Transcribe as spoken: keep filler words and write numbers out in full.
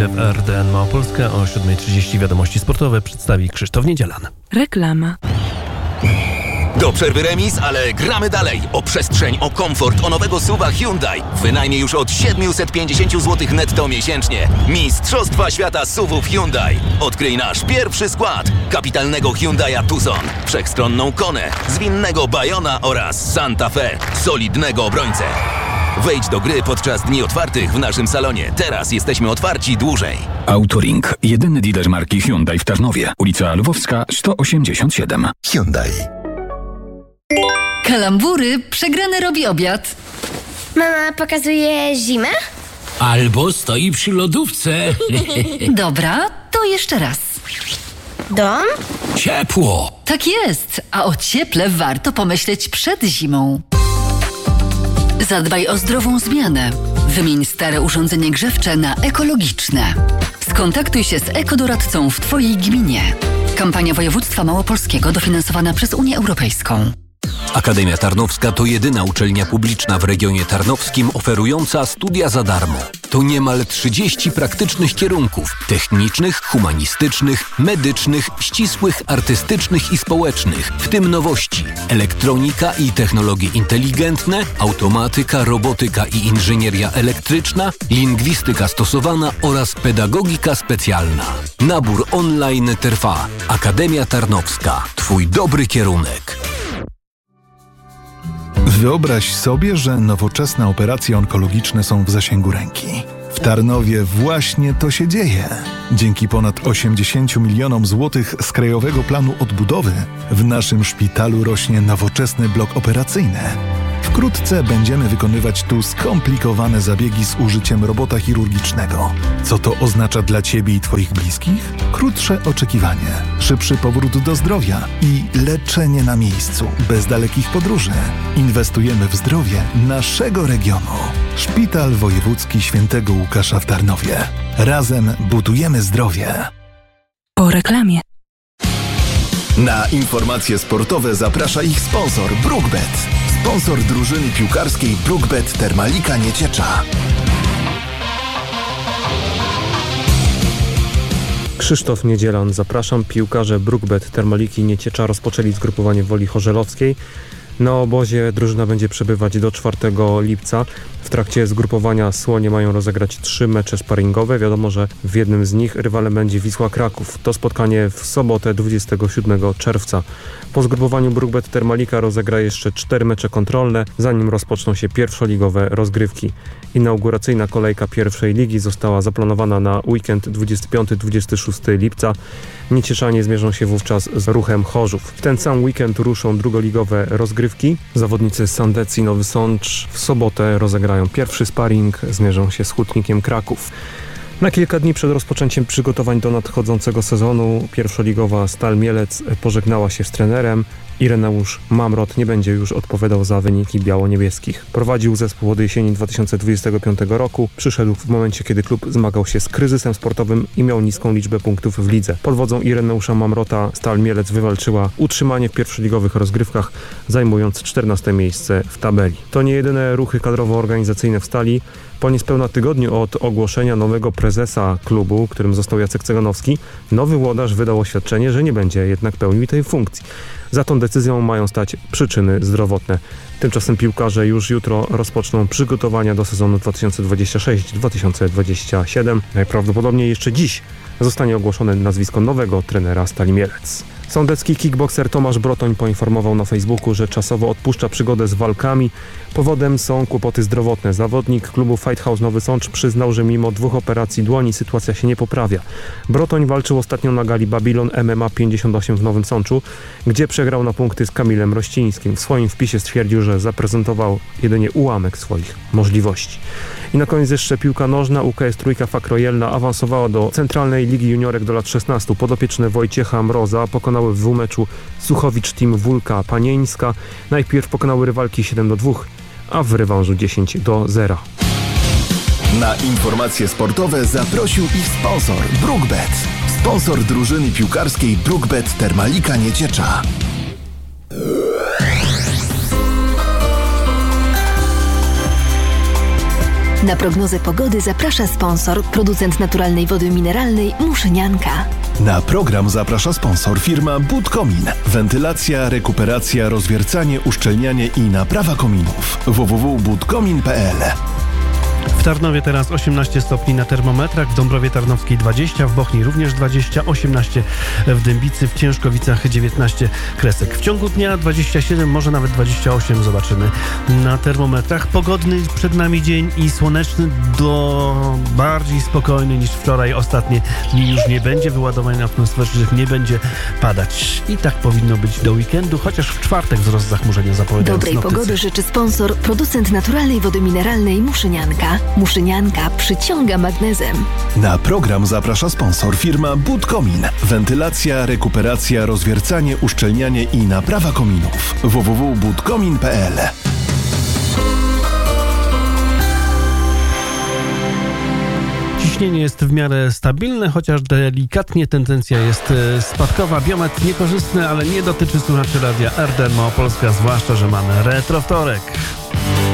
chwilę w R T N Małopolska. O siódma trzydzieści wiadomości sportowe przedstawi Krzysztof Niedzielan. Reklama. Do przerwy remis, ale gramy dalej. O przestrzeń, o komfort, o nowego suwa Hyundai. Wynajmie już od siedemset pięćdziesiąt złotych netto miesięcznie. Mistrzostwa świata suwów Hyundai. Odkryj nasz pierwszy skład. Kapitalnego Hyundai'a Tucson, wszechstronną Konę, zwinnego Bayona oraz Santa Fe, solidnego obrońcę. Wejdź do gry podczas dni otwartych w naszym salonie. Teraz jesteśmy otwarci dłużej. Autoring. Jedyny dealer marki Hyundai w Tarnowie. Ulica Lwowska sto osiemdziesiąt siedem. Hyundai. Kalambury, przegrany robi obiad. Mama pokazuje zimę? Albo stoi przy lodówce. Dobra, to jeszcze raz. Dom? Ciepło. Tak jest, a o cieple warto pomyśleć przed zimą. Zadbaj o zdrową zmianę. Wymień stare urządzenie grzewcze na ekologiczne. Skontaktuj się z ekodoradcą w Twojej gminie. Kampania Województwa Małopolskiego dofinansowana przez Unię Europejską. Akademia Tarnowska to jedyna uczelnia publiczna w regionie tarnowskim oferująca studia za darmo. To niemal trzydzieści praktycznych kierunków technicznych, humanistycznych, medycznych, ścisłych, artystycznych i społecznych, w tym nowości: elektronika i technologie inteligentne, automatyka, robotyka i inżynieria elektryczna, lingwistyka stosowana oraz pedagogika specjalna. Nabór online trwa. Akademia Tarnowska. Twój dobry kierunek. Wyobraź sobie, że nowoczesne operacje onkologiczne są w zasięgu ręki. W Tarnowie właśnie to się dzieje. Dzięki ponad osiemdziesięciu milionom złotych z Krajowego Planu Odbudowy w naszym szpitalu rośnie nowoczesny blok operacyjny. Wkrótce będziemy wykonywać tu skomplikowane zabiegi z użyciem robota chirurgicznego. Co to oznacza dla Ciebie i Twoich bliskich? Krótsze oczekiwanie, szybszy powrót do zdrowia i leczenie na miejscu, bez dalekich podróży. Inwestujemy w zdrowie naszego regionu. Szpital Wojewódzki Świętego Łukasza w Tarnowie. Razem budujemy zdrowie. Po reklamie. Na informacje sportowe zaprasza ich sponsor BrookBet. Sponsor drużyny piłkarskiej BrookBet Termalika Nieciecza. Krzysztof Niedzielan, zapraszam. Piłkarze BrookBet Termaliki Nieciecza rozpoczęli zgrupowanie w Woli Chorzelowskiej. Na obozie drużyna będzie przebywać do czwartego lipca. W trakcie zgrupowania Słonie mają rozegrać trzy mecze sparingowe. Wiadomo, że w jednym z nich rywalem będzie Wisła Kraków. To spotkanie w sobotę dwudziestego siódmego czerwca. Po zgrupowaniu BrookBet Termalika rozegra jeszcze cztery mecze kontrolne, zanim rozpoczną się pierwszoligowe rozgrywki. Inauguracyjna kolejka pierwszej ligi została zaplanowana na weekend dwudziestego piątego do dwudziestego szóstego lipca. Niecieszanie zmierzą się wówczas z Ruchem Chorzów. W ten sam weekend ruszą drugoligowe rozgrywki. Zawodnicy Sandecji Nowy Sącz w sobotę rozegrają pierwszy sparring, zmierzą się z Hutnikiem Kraków. Na kilka dni przed rozpoczęciem przygotowań do nadchodzącego sezonu pierwszoligowa Stal Mielec pożegnała się z trenerem. Ireneusz Mamrot nie będzie już odpowiadał za wyniki biało-niebieskich. Prowadził zespół od jesieni dwa tysiące dwudziestego piątego roku. Przyszedł w momencie, kiedy klub zmagał się z kryzysem sportowym i miał niską liczbę punktów w lidze. Pod wodzą Ireneusza Mamrota Stal Mielec wywalczyła utrzymanie w pierwszoligowych rozgrywkach, zajmując czternaste miejsce w tabeli. To nie jedyne ruchy kadrowo-organizacyjne w Stali. Po niespełna tygodniu od ogłoszenia nowego prezesa klubu, którym został Jacek Ceganowski, nowy włodarz wydał oświadczenie, że nie będzie jednak pełnił tej funkcji. Za tą decyzją mają stać przyczyny zdrowotne. Tymczasem piłkarze już jutro rozpoczną przygotowania do sezonu dwa tysiące dwudziestego szóstego dwa tysiące dwudziestego siódmego. Najprawdopodobniej jeszcze dziś zostanie ogłoszone nazwisko nowego trenera Stali Mielec. Sądecki kickbokser Tomasz Brotoń poinformował na Facebooku, że czasowo odpuszcza przygodę z walkami. Powodem są kłopoty zdrowotne. Zawodnik klubu Fight House Nowy Sącz przyznał, że mimo dwóch operacji dłoni sytuacja się nie poprawia. Brotoń walczył ostatnio na gali Babylon M M A pięćdziesiąt osiem w Nowym Sączu, gdzie przegrał na punkty z Kamilem Rościńskim. W swoim wpisie stwierdził, że zaprezentował jedynie ułamek swoich możliwości. I na koniec jeszcze piłka nożna. U K S Trójka Fakrojelna awansowała do Centralnej Ligi Juniorek do lat szesnastu. Podopieczne Wojciecha Mroza pokonały w dwumeczu Suchowicz Team Wólka Panieńska. Najpierw pokonały rywalki siedem do dwóch, a w rewanżu dziesięć do zera. Na informacje sportowe zaprosił ich sponsor BrookBet. Sponsor drużyny piłkarskiej BrookBet Termalika Nieciecza. Na prognozę pogody zaprasza sponsor, producent naturalnej wody mineralnej Muszynianka. Na program zaprasza sponsor firma Budkomin. Wentylacja, rekuperacja, rozwiercanie, uszczelnianie i naprawa kominów. w w w kropka budkomin kropka p l. W Tarnowie teraz osiemnaście stopni na termometrach, w Dąbrowie Tarnowskiej dwadzieścia, w Bochni również dwadzieścia, osiemnaście w Dębicy, w Ciężkowicach dziewiętnaście kresek. W ciągu dnia dwadzieścia siedem, może nawet dwadzieścia osiem zobaczymy na termometrach. Pogodny przed nami dzień i słoneczny, do bardziej spokojny niż wczoraj. Ostatnie dni już nie będzie wyładowań atmosferycznych, nie będzie padać. I tak powinno być do weekendu, chociaż w czwartek wzrost zachmurzenia zapowiadają Dobrej synoptycy. pogody życzy sponsor, producent naturalnej wody mineralnej Muszynianka. Muszynianka przyciąga magnezem. Na program zaprasza sponsor firma Budkomin. Wentylacja, rekuperacja, rozwiercanie, uszczelnianie i naprawa kominów. w w w kropka budkomin kropka p l. Ciśnienie jest w miarę stabilne, chociaż delikatnie tendencja jest spadkowa. Biometr niekorzystny, ale nie dotyczy słuchaczy Radia R D Małopolska, zwłaszcza że mamy retrowtorek.